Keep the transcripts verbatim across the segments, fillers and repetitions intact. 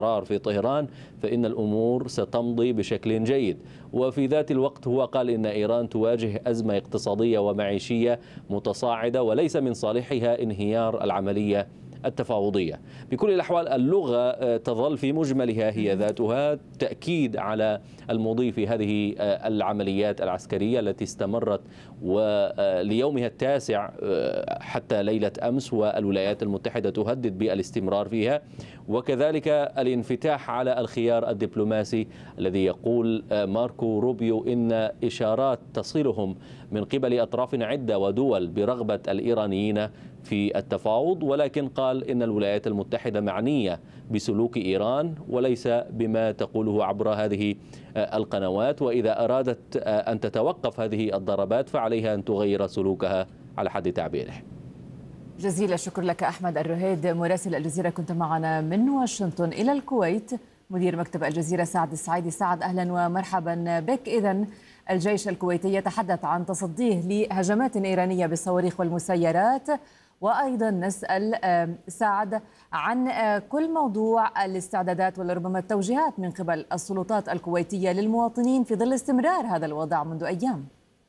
في طهران فإن الأمور ستمضي بشكل جيد. وفي ذات الوقت هو قال إن إيران تواجه أزمة اقتصادية ومعيشية متصاعدة وليس من صالحها انهيار العملية التفاوضية. بكل الأحوال اللغة تظل في مجملها هي ذاتها تأكيد على المضي في هذه العمليات العسكرية التي استمرت وليومها التاسع حتى ليلة أمس، والولايات المتحدة تهدد بالاستمرار فيها، وكذلك الانفتاح على الخيار الدبلوماسي الذي يقول ماركو روبيو إن إشارات تصلهم من قبل أطراف عدة ودول برغبة الإيرانيين في التفاوض، ولكن قال إن الولايات المتحدة معنية بسلوك إيران وليس بما تقوله عبر هذه القنوات، وإذا أرادت أن تتوقف هذه الضربات فعليها أن تغير سلوكها على حد تعبيره. جزيل الشكر لك أحمد الرهيد مراسل الجزيرة، كنت معنا من واشنطن. إلى الكويت مدير مكتب الجزيرة سعد السعيدي. سعد، أهلا ومرحبا بك. إذن الجيش الكويتي يتحدث عن تصديه لهجمات إيرانية بالصواريخ والمسيرات، وأيضا نسأل سعد عن كل موضوع الاستعدادات ولربما التوجيهات من قبل السلطات الكويتية للمواطنين في ظل استمرار هذا الوضع منذ أيام.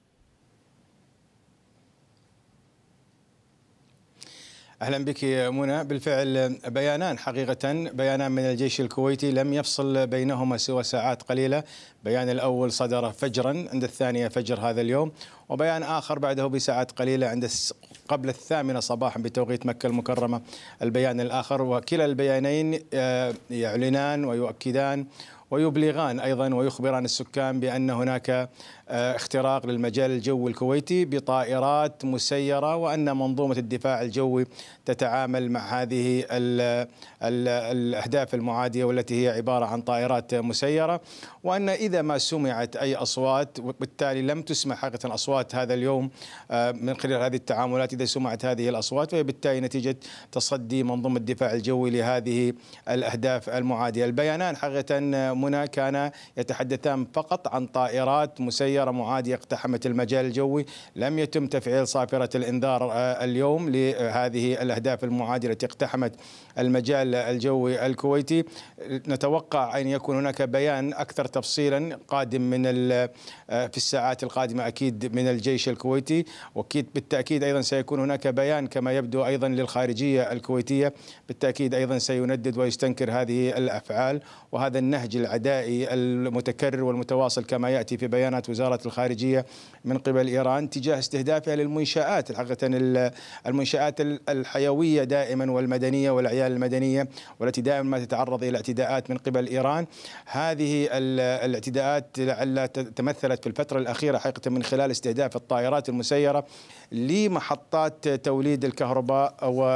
أهلا بك منى. بالفعل بيانان حقيقة، بيانان من الجيش الكويتي لم يفصل بينهما سوى ساعات قليلة. بيان الأول صدر فجرا عند الثانية فجر هذا اليوم، وبيان آخر بعده بساعات قليلة عند قبل الثامنة صباحا بتوقيت مكة المكرمة البيان الآخر. وكلا البيانين يعلنان ويؤكدان ويبلغان أيضا ويخبران السكان بأن هناك اختراق للمجال الجوي الكويتي بطائرات مسيرة، وأن منظومة الدفاع الجوي تتعامل مع هذه ال ال الأهداف المعادية والتي هي عبارة عن طائرات مسيرة، وأن إذا ما سمعت أي أصوات، وبالتالي لم تسمع حقيقة أصوات هذا اليوم من خلال هذه التعاملات، إذا سمعت هذه الأصوات وبالتالي نتيجة تصدي منظومة الدفاع الجوي لهذه الأهداف المعادية. البيانان حقيقة منى كان يتحدثان فقط عن طائرات مسيرة معادية اقتحمت المجال الجوي، لم يتم تفعيل صافرة الإنذار اليوم لهذه الأهداف المعادية التي اقتحمت المجال الجوي الكويتي. نتوقع أن يكون هناك بيان أكثر تفصيلا قادم من في الساعات القادمة أكيد من الجيش الكويتي، وأكيد بالتأكيد أيضا سيكون هناك بيان كما يبدو أيضا للخارجية الكويتية، بالتأكيد أيضا سيندد ويستنكر هذه الأفعال وهذا النهج العدائي المتكرر والمتواصل كما يأتي في بيانات وزارة الخارجية من قبل إيران تجاه استهدافها للمنشآت، حقيقة المنشآت الحيوية دائما والمدنية والعيال المدنية، والتي دائما ما تتعرض إلى اعتداءات من قبل إيران. هذه الاعتداءات لعل تمثلت في الفترة الأخيرة حقيقة من خلال استهداف الطائرات المسيرة لمحطات توليد الكهرباء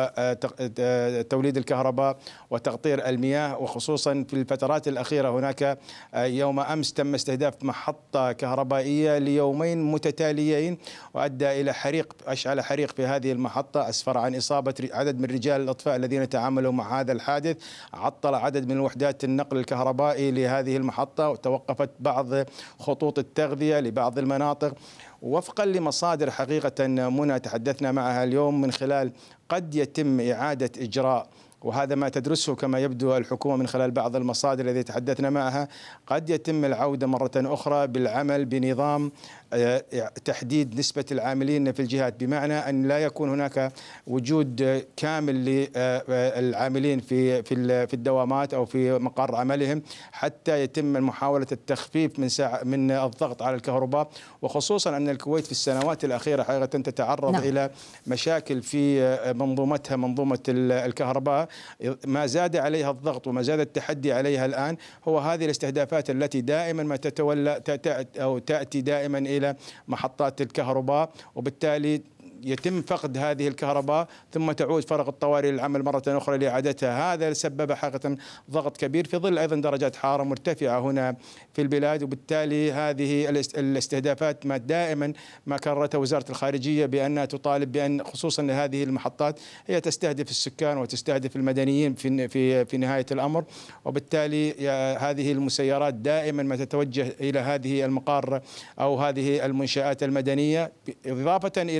وتوليد الكهرباء وتقطير المياه، وخصوصا في الفترات الأخيرة هناك يوم أمس تم استهداف محطة كهربائية ليومين متتاليين، وأدى إلى حريق، أشعل حريق في هذه المحطة، أسفر عن إصابة عدد من رجال الإطفاء الذين تعاملوا مع هذا الحادث، عطل عدد من وحدات النقل الكهربائي لهذه المحطة، وتوقفت بعض خطوط التغذية لبعض المناطق. وفقا لمصادر حقيقة منى تحدثنا معها اليوم من خلال قد يتم إعادة إجراء، وهذا ما تدرسه كما يبدو الحكومة من خلال بعض المصادر التي تحدثنا معها، قد يتم العودة مرة أخرى بالعمل بنظام تحديد نسبة العاملين في الجهات، بمعنى أن لا يكون هناك وجود كامل للعاملين في في الدوامات أو في مقر عملهم، حتى يتم محاولة التخفيف من ساعة من الضغط على الكهرباء، وخصوصا أن الكويت في السنوات الأخيرة حقيقة تتعرض نعم. إلى مشاكل في منظومتها، منظومة الكهرباء، ما زاد عليها الضغط وما زاد التحدي عليها الآن هو هذه الاستهدافات التي دائما ما تتولى أو تأتي دائما إلى محطات الكهرباء، وبالتالي يتم فقد هذه الكهرباء ثم تعود فرق الطوارئ للعمل مرة أخرى لإعادتها. هذا سبب حقيقة ضغط كبير في ظل أيضا درجات حرارة مرتفعة هنا في البلاد، وبالتالي هذه الاستهدافات ما دائما ما كررتها وزارة الخارجية بأنها تطالب بأن خصوصا هذه المحطات هي تستهدف السكان وتستهدف المدنيين في في في نهاية الأمر، وبالتالي هذه المسيرات دائما ما تتوجه إلى هذه المقار أو هذه المنشآت المدنية، إضافة إلى محطات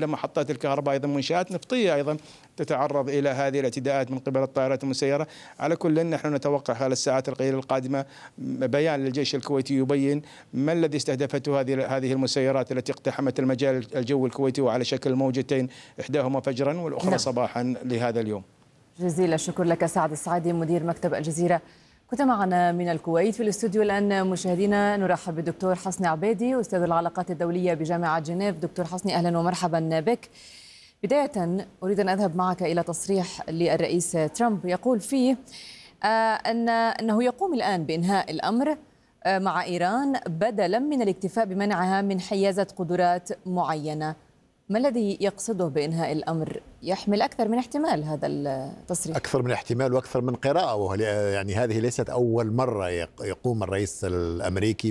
محطات الكهرباء أيضا منشآت نفطية أيضا تتعرض إلى هذه الاعتداءات من قبل الطائرات المسيرة. على كل نحن نتوقع خلال الساعات القليلة القادمة بيان للجيش الكويتي يبين ما الذي استهدفته هذه هذه المسيرات التي اقتحمت المجال الجوي الكويتي وعلى شكل موجتين، إحداهما فجرا والأخرى نعم. صباحا لهذا اليوم. جزيل الشكر لك سعد السعيدي مدير مكتب الجزيرة، كنت معنا من الكويت. في الاستوديو الآن مشاهدينا نرحب بالدكتور حسني عبيدي أستاذ العلاقات الدولية بجامعة جنيف. دكتور حسني أهلا ومرحبا بك. بداية أريد أن أذهب معك إلى تصريح للرئيس ترامب يقول فيه أن أنه يقوم الآن بإنهاء الأمر مع إيران بدلا من الاكتفاء بمنعها من حيازة قدرات معينة. ما الذي يقصده بإنهاء الأمر؟ يحمل أكثر من احتمال هذا التصريح. أكثر من احتمال وأكثر من قراءة، يعني هذه ليست أول مرة يقوم الرئيس الأمريكي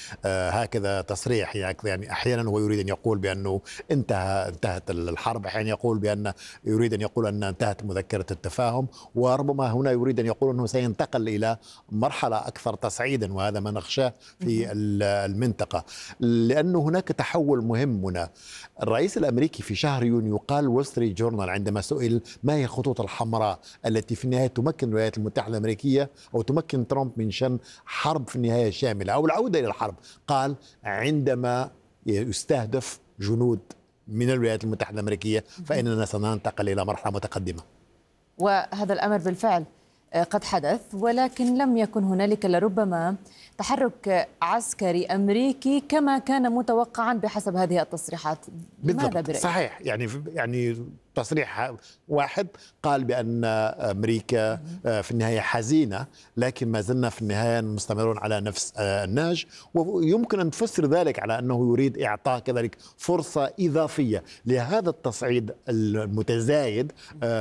بهكذا تصريح. يعني أحيانا هو يريد أن يقول بأنه انتهى انتهت الحرب، أحيانا يقول بأن يريد أن يقول أن انتهت مذكرة التفاهم، وربما هنا يريد أن يقول أنه سينتقل إلى مرحلة أكثر تصعيدا، وهذا ما نخشاه في المنطقة، لأنه هناك تحول مهم هنا. الرئيس الأمريكي في شهر يونيو قال وول ستريت جورنال عندما سئل ما هي الخطوط الحمراء التي في النهاية تمكن الولايات المتحدة الأمريكية أو تمكن ترامب من شن حرب في النهاية شاملة أو العودة إلى الحرب، قال عندما يستهدف جنود من الولايات المتحدة الأمريكية فإننا سننتقل إلى مرحلة متقدمة. وهذا الأمر بالفعل قد حدث، ولكن لم يكن هنالك لربما تحرك عسكري أمريكي كما كان متوقعا بحسب هذه التصريحات. ماذا برأيك؟ صحيح، يعني يعني تصريح واحد قال بأن أمريكا في النهاية حزينة، لكن ما زلنا في النهاية مستمرون على نفس النهج، ويمكن أن تفسر ذلك على أنه يريد إعطاء كذلك فرصة إضافية لهذا التصعيد المتزايد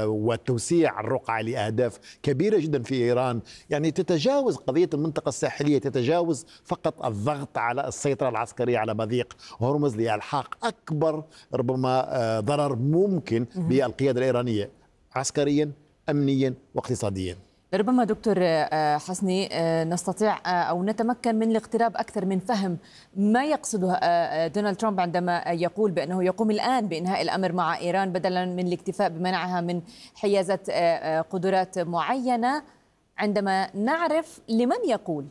وتوسيع الرقعة لأهداف كبيرة جدا في إيران، يعني تتجاوز قضية المنطقة الساحلية، تتجاوز فقط الضغط على السيطرة العسكرية على مضيق هرمز لإلحاق أكبر ربما ضرر ممكن بالقيادة الإيرانية عسكريا أمنيا واقتصاديا. ربما دكتور حسني نستطيع أو نتمكن من الاقتراب أكثر من فهم ما يقصده دونالد ترامب عندما يقول بأنه يقوم الآن بإنهاء الأمر مع إيران بدلا من الاكتفاء بمنعها من حيازة قدرات معينة، عندما نعرف لمن يقول.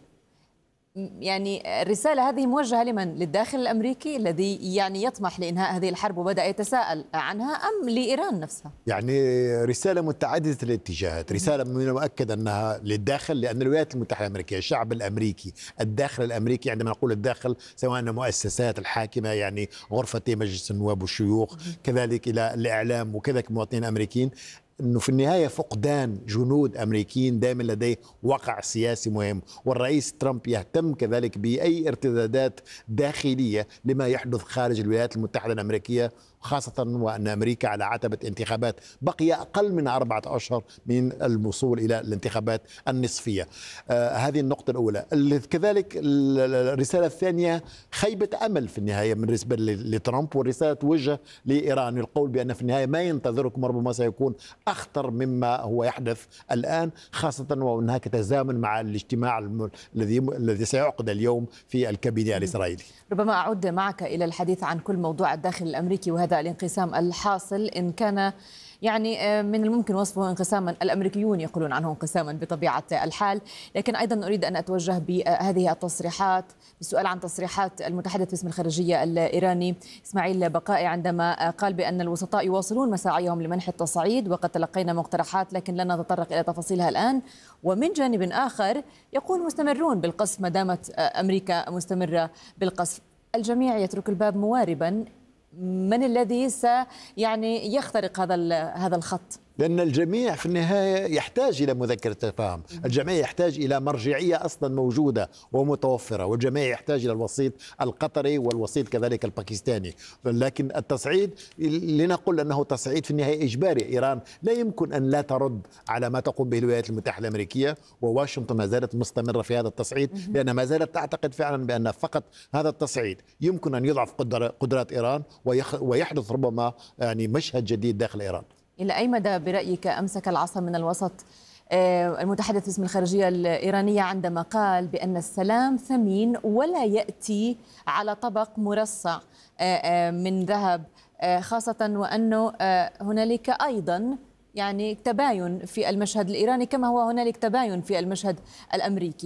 يعني الرسالة هذه موجهة لمن؟ للداخل الأمريكي الذي يعني يطمح لإنهاء هذه الحرب وبدأ يتساءل عنها، أم لإيران نفسها؟ يعني رسالة متعددة الاتجاهات. رسالة من المؤكد أنها للداخل، لأن الولايات المتحدة الأمريكية الشعب الأمريكي الداخل الأمريكي، عندما نقول الداخل سواء المؤسسات الحاكمة يعني غرفتي مجلس النواب والشيوخ، كذلك إلى الإعلام وكذلك مواطنين أمريكيين، أنه في النهاية فقدان جنود أمريكيين دائما لديه وقع سياسي مهم، والرئيس ترامب يهتم كذلك بأي ارتدادات داخلية لما يحدث خارج الولايات المتحدة الأمريكية، خاصة وأن أمريكا على عتبة انتخابات بقي أقل من أربعة أشهر من الوصول إلى الانتخابات النصفية. آه هذه النقطة الأولى. كذلك الرسالة الثانية خيبة أمل في النهاية بالنسبة لترامب، والرسالة توجه لإيران، القول بأن في النهاية ما ينتظركم ربما سيكون أخطر مما هو يحدث الآن، خاصة وهناك تزامن مع الاجتماع الذي الذي سيعقد اليوم في الكابينة الإسرائيلي. ربما أعود معك إلى الحديث عن كل موضوع الداخل الأمريكي وهذا الانقسام الحاصل، إن كان يعني من الممكن وصفه انقساما، الأمريكيون يقولون عنه انقساما بطبيعة الحال، لكن أيضا أريد أن أتوجه بهذه التصريحات بسؤال عن تصريحات المتحدث باسم الخارجية الإيراني إسماعيل بقائي عندما قال بأن الوسطاء يواصلون مساعيهم لمنح التصعيد وقد تلقينا مقترحات لكن لن نتطرق إلى تفاصيلها الآن. ومن جانب آخر يقول مستمرون بالقصف ما دامت أمريكا مستمرة بالقصف. الجميع يترك الباب مواربا، من الذي سيعني يخترق هذا هذا الخط؟ لأن الجميع في النهاية يحتاج إلى مذكرة تفاهم، الجميع يحتاج إلى مرجعية أصلا موجودة ومتوفرة، والجميع يحتاج إلى الوسيط القطري والوسيط كذلك الباكستاني. لكن التصعيد لنقول أنه تصعيد في النهاية إجباري. إيران لا يمكن أن لا ترد على ما تقوم به الولايات المتحدة الأمريكية، وواشنطن ما زالت مستمرة في هذا التصعيد، لأن ما زالت تعتقد فعلا بأن فقط هذا التصعيد يمكن أن يضعف قدرات إيران ويحدث ربما يعني مشهد جديد داخل إيران. إلى أي مدى برأيك أمسك العصا من الوسط المتحدث باسم الخارجية الإيرانية عندما قال بأن السلام ثمين ولا يأتي على طبق مرصع من ذهب خاصة وأنه هنالك أيضا يعني تباين في المشهد الإيراني كما هو هنالك تباين في المشهد الأمريكي.